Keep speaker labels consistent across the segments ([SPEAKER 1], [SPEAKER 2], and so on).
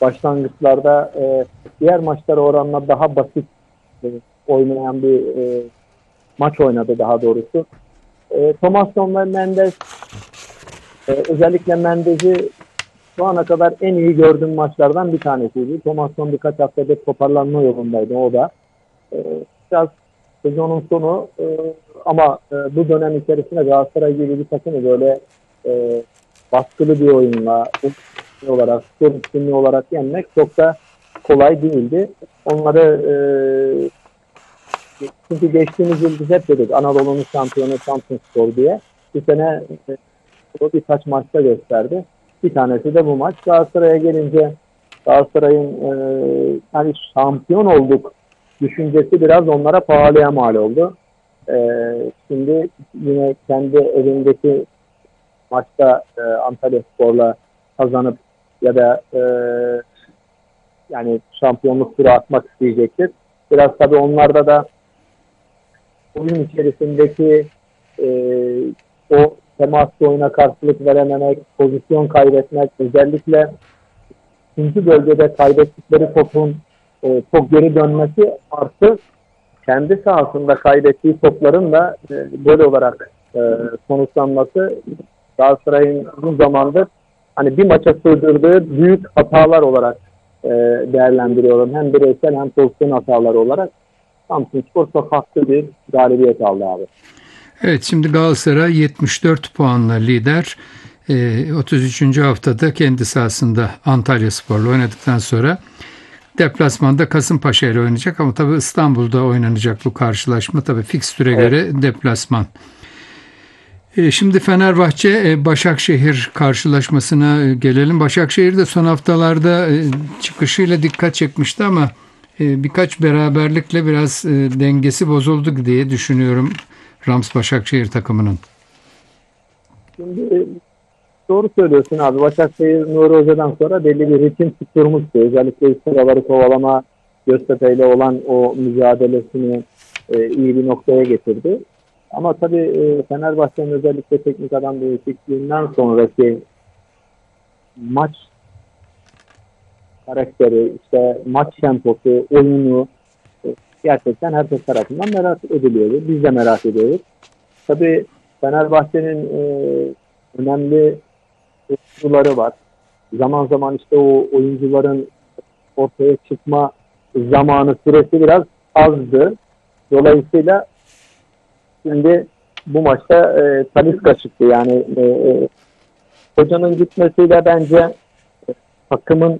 [SPEAKER 1] başlangıçlarda diğer maçlara oranla daha basit oynayan bir maç oynadı daha doğrusu. Thomasson ve Mendes, özellikle Mendes'i şu ana kadar en iyi gördüğüm maçlardan bir tanesiydi. Thomasson birkaç haftadır toparlanma yolundaydı o da. Biraz sezonun sonu ama bu dönem içerisinde Galatasaray gibi bir takımı böyle baskılı bir oyunla olarak, skor üstünlüğü olarak yenmek çok da kolay değildi. Onları çünkü geçtiğimiz yıl biz hep dedik Anadolu'nun şampiyonu Samsunspor diye. Bu sene o birkaç maçta gösterdi. Bir tanesi de bu maç. Galatasaray'a gelince Galatasaray'ın hani şampiyon olduk düşüncesi biraz onlara pahalıya mal oldu. Şimdi yine kendi evindeki maçta Antalyaspor'la kazanıp ya da yani şampiyonluk turu atmak isteyecektir. Biraz tabii onlarda da oyun içerisindeki o temaslı oyuna karşılık verememek, pozisyon kaybetmek, özellikle ikinci bölgede kaybettikleri topun çok geri dönmesi artı kendi sahasında kaybettiği topların da gol olarak sonuçlanması Galatasaray'ın uzun zamandır hani bir maça sığdırdığı büyük hatalar olarak değerlendiriyorum. Hem bireysel hem pozisyon hataları olarak. Samsunspor çok haklı bir galibiyet aldı abi.
[SPEAKER 2] Evet, şimdi Galatasaray 74 puanla lider. 33. haftada kendi sahasında Antalyaspor'la oynadıktan sonra deplasmanda Kasımpaşa ile oynayacak ama tabii İstanbul'da oynanacak bu karşılaşma. Tabii fikstüre göre deplasman. Şimdi Fenerbahçe Başakşehir karşılaşmasına gelelim. Başakşehir de son haftalarda çıkışıyla dikkat çekmişti ama birkaç beraberlikle biraz dengesi bozuldu diye düşünüyorum Rams Başakşehir takımının.
[SPEAKER 1] Şimdi doğru söylüyorsun abi. Başakşehir Nuri Hoca'dan sonra belli bir ritim tutturmuştu. Özellikle üst sıraları kovalama, Göztepe ile olan o mücadelesini iyi bir noktaya getirdi. Ama tabii Fenerbahçe'nin özellikle teknik adam değişikliğinden sonraki maç karakteri, işte maç temposu, oyunu gerçekten herkes tarafından merak ediliyordu. Biz de merak ediyoruz. Tabii Fenerbahçe'nin önemli oyuncuları var. Zaman zaman işte o oyuncuların ortaya çıkma zamanı, süresi biraz azdı. Dolayısıyla şimdi bu maçta Talisca çıktı. Yani hocanın gitmesiyle bence takımın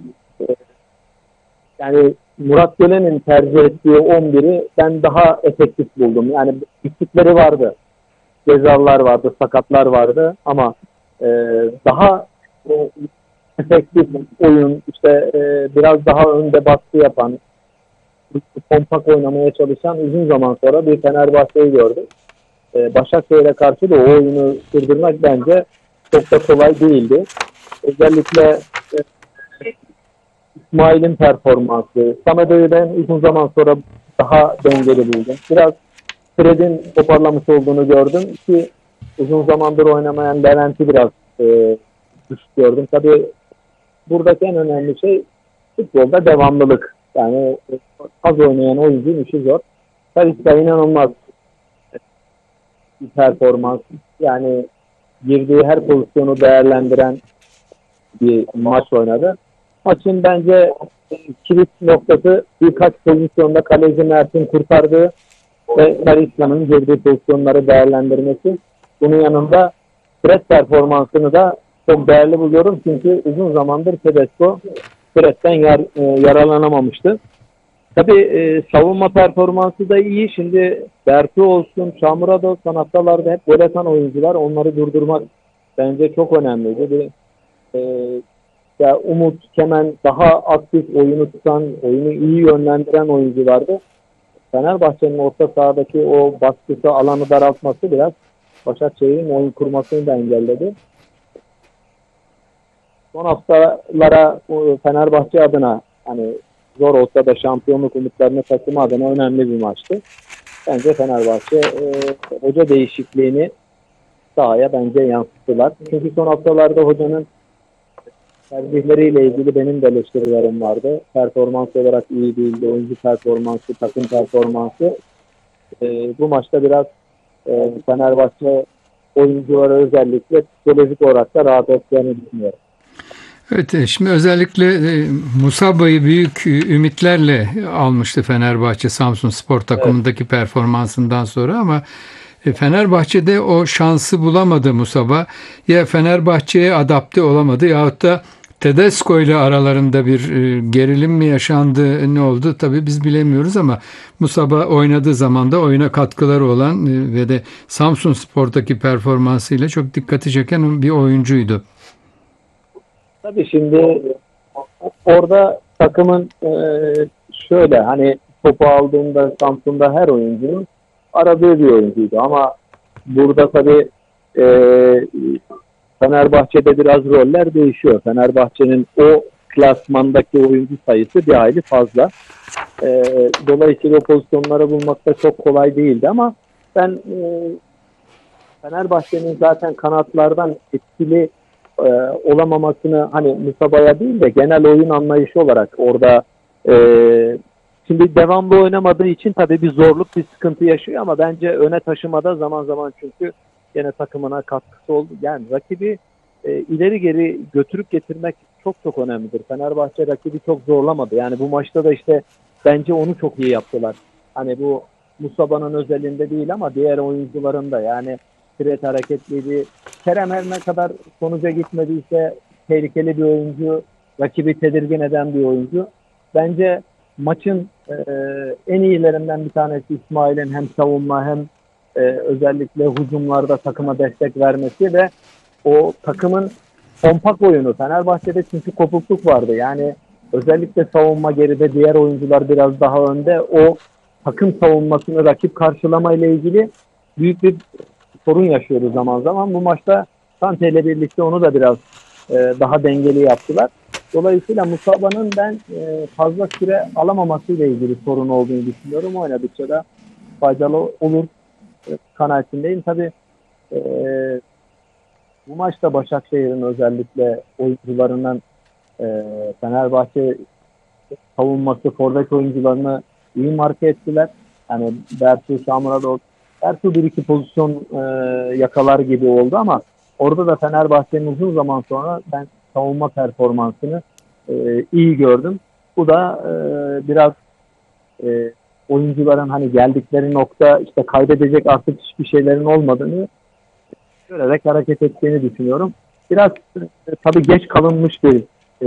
[SPEAKER 1] yani Murat Gölen'in tercih ettiği 11'i ben daha efektif buldum. Yani eksikleri vardı. Cezalar vardı, sakatlar vardı ama daha efektif oyun, işte biraz daha önde baskı yapan, kompakt oynamaya çalışan uzun zaman sonra bir Fenerbahçe'yi gördük. Başakşehir'e karşı da o oyunu sürdürmek bence çok da kolay değildi. Özellikle İsmail'in performansı, Samet ben uzun zaman sonra daha dengeli buldum. Biraz Fred'in toparlamış olduğunu gördüm ki uzun zamandır oynamayan Levent'i biraz düşük gördüm. Tabii buradaki en önemli şey futbolda devamlılık. Yani az oynayan oyuncunun işi zor. Talisca inanılmaz bir performans. Yani girdiği her pozisyonu değerlendiren bir maç oynadı. Maçın bence kilit noktası birkaç pozisyonda kaleci Mert'in kurtardığı ve Talisca'nın girdiği pozisyonları değerlendirmesi. Bunun yanında pres performansını da çok değerli buluyorum. Çünkü uzun zamandır Tedesco presten yararlanamamıştı. Tabii savunma performansı da iyi. Şimdi Bertu olsun, Şamurado son haftalarda hep gol atan oyuncular. Onları durdurmak bence çok önemliydi. Ya Umut, Kemen daha aktif oyunu tutan, oyunu iyi yönlendiren oyunculardı. Fenerbahçe'nin orta sahadaki o baskısı, alanı daraltması biraz Başakşehir'in oyun kurmasını da engelledi. Son haftalara Fenerbahçe adına hani zor olsa da şampiyonluk umutlarını taşıma adına önemli bir maçtı. Bence Fenerbahçe hoca değişikliğini sahaya bence yansıttılar. Çünkü son haftalarda hocanın tercihleriyle ilgili benim de eleştirilerim vardı. Performans olarak iyi değildi. Oyuncu performansı, takım performansı. Bu maçta biraz Fenerbahçe oyuncuları özellikle psikolojik olarak da rahat ettiğini düşünüyorum.
[SPEAKER 2] Evet, şimdi özellikle Musaba'yı büyük ümitlerle almıştı Fenerbahçe Samsunspor takımındaki performansından sonra ama Fenerbahçe'de o şansı bulamadı Musaba. Ya Fenerbahçe'ye adapte olamadı yahut da Tedesco ile aralarında bir gerilim mi yaşandı, ne oldu tabii biz bilemiyoruz ama Musaba oynadığı zaman da oyuna katkıları olan ve de Samsunspor'daki performansıyla çok dikkati çeken bir oyuncuydu.
[SPEAKER 1] Tabii şimdi orada takımın şöyle hani topu aldığında Samsun'da her oyuncunun aradığı bir oyuncuydu ama burada tabii e, Fenerbahçe'de biraz roller değişiyor. Fenerbahçe'nin o klasmandaki oyuncu sayısı bir hayli fazla. Dolayısıyla o pozisyonları bulmakta çok kolay değildi ama ben Fenerbahçe'nin zaten kanatlardan etkili olamamasını hani Musaba'ya değil de genel oyun anlayışı olarak orada e, şimdi devamlı oynamadığı için tabii bir zorluk, bir sıkıntı yaşıyor ama bence öne taşımada zaman zaman çünkü gene takımına katkısı oldu. Yani rakibi ileri geri götürüp getirmek çok çok önemlidir. Fenerbahçe rakibi çok zorlamadı. Yani bu maçta da işte bence onu çok iyi yaptılar. Hani bu Musaba'nın özelinde değil ama diğer oyuncuların da yani Fred hareketliydi. Kerem her ne kadar sonuca gitmediyse tehlikeli bir oyuncu, rakibi tedirgin eden bir oyuncu. Bence maçın en iyilerinden bir tanesi İsmail'in hem savunma hem özellikle hücumlarda takıma destek vermesi ve o takımın kompakt oyunu. Fenerbahçe'de çünkü kopukluk vardı. Yani özellikle savunma geride, diğer oyuncular biraz daha önde. O takım savunmasını rakip karşılama ile ilgili büyük bir sorun yaşıyoruz zaman zaman. Bu maçta Kante ile birlikte onu da biraz daha dengeli yaptılar. Dolayısıyla Musaba'nın ben fazla süre alamaması ile ilgili sorun olduğunu düşünüyorum. Oynadıkça da faydalı olur kanaatindeyim. Tabii bu maçta Başakşehir'in özellikle oyuncularından Fenerbahçe savunması, forvet oyuncularını iyi marke ettiler. Yani Bertu, Şamuradov, Bertu bir iki pozisyon yakalar gibi oldu ama orada da Fenerbahçe'nin uzun zaman sonra ben savunma performansını iyi gördüm. Bu da biraz oyuncuların hani geldikleri nokta işte kaybedecek artık hiçbir şeylerin olmadığını görerek hareket ettiğini düşünüyorum. Biraz tabii geç kalınmış bir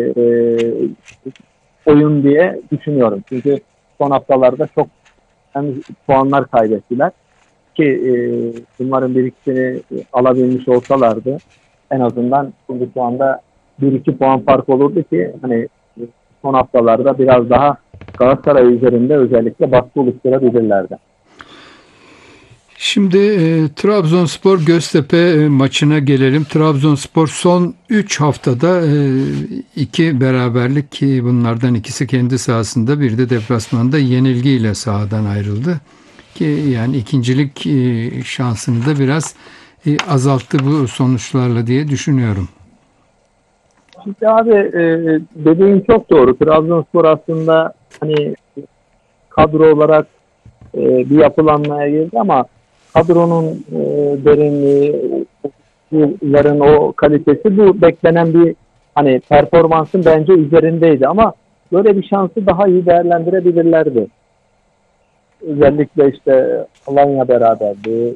[SPEAKER 1] oyun diye düşünüyorum. Çünkü son haftalarda çok puanlar kaybettiler ki bunların bir ikisini alabilmiş olsalardı en azından şimdi şu anda 1-2 puan fark olurdu ki hani son haftalarda biraz daha Galatasaray üzerinde özellikle baskı oluşturabilirlerdi.
[SPEAKER 2] Şimdi Trabzonspor Göztepe maçına gelelim. Trabzonspor son 3 haftada 2 beraberlik ki bunlardan ikisi kendi sahasında bir de deplasmanda yenilgiyle sahadan ayrıldı. Ki yani ikincilik şansını da biraz azalttı bu sonuçlarla diye düşünüyorum.
[SPEAKER 1] Şimdi abi dediğin çok doğru. Trabzonspor aslında hani kadro olarak bir yapılanmaya girdi ama kadronun derinliği, oyuncuların o kalitesi bu beklenen bir hani performansın bence üzerindeydi ama böyle bir şansı daha iyi değerlendirebilirlerdi. Özellikle işte Alanya beraberdi.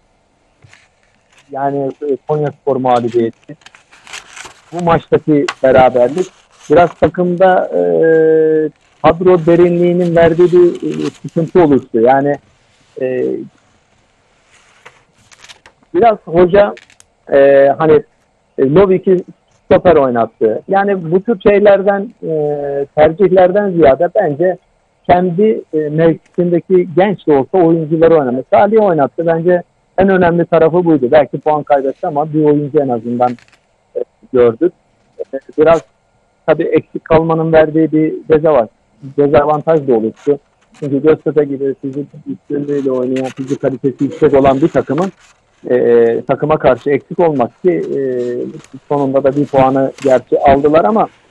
[SPEAKER 1] Yani Konyaspor mağlubiyeti. Bu maçtaki beraberlik biraz takımda kadro derinliğinin verdiği bir sıkıntı oluştu. Yani biraz hoca hani Lovik'i stoper oynattı. Yani bu tür şeylerden tercihlerden ziyade bence kendi mevkisindeki genç de olsa oyuncuları oynamış. Salih oynattı. Bence en önemli tarafı buydu. Belki puan kaybetti ama bir oyuncu en azından gördük. Biraz tabii eksik kalmanın verdiği bir dezavantaj da oluştu. Çünkü Göztepe gibi fizik üstünlüğüyle oynayan, fizik kalitesi yüksek olan bir takımın takıma karşı eksik olmak ki sonunda da bir puanı gerçi aldılar ama